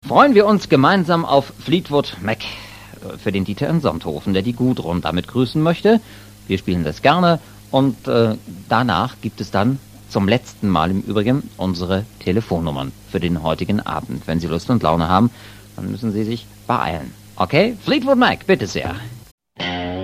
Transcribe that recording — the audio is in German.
freuen wir uns gemeinsam auf Fleetwood Mac. Für den Dieter in Sonthofen, der die Gudrun damit grüßen möchte. Wir spielen das gerne und danach gibt es dann zum letzten Mal im Übrigen unsere Telefonnummern für den heutigen Abend. Wenn Sie Lust und Laune haben, dann müssen Sie sich beeilen. Okay? Fleetwood Mac, bitte sehr.